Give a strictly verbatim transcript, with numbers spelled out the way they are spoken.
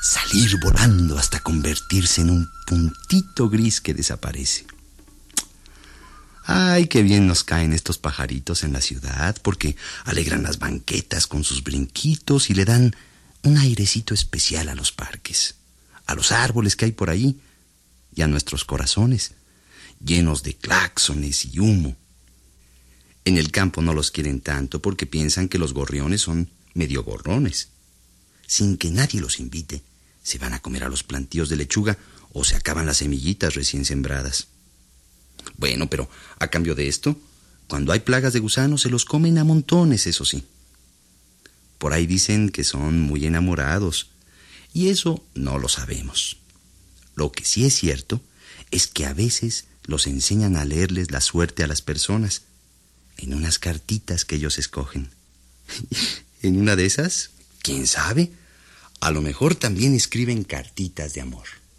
salir volando hasta convertirse en un puntito gris que desaparece. Ay, qué bien nos caen estos pajaritos en la ciudad, porque alegran las banquetas con sus brinquitos y le dan un airecito especial a los parques, a los árboles que hay por ahí y a nuestros corazones, llenos de claxones y humo. En el campo no los quieren tanto porque piensan que los gorriones son medio gorrones. Sin que nadie los invite, se van a comer a los plantíos de lechuga o se acaban las semillitas recién sembradas. Bueno, pero a cambio de esto, cuando hay plagas de gusanos se los comen a montones, eso sí. Por ahí dicen que son muy enamorados, y eso no lo sabemos. Lo que sí es cierto es que a veces los enseñan a leerles la suerte a las personas en unas cartitas que ellos escogen. En una de esas, ¿quién sabe? A lo mejor también escriben cartitas de amor.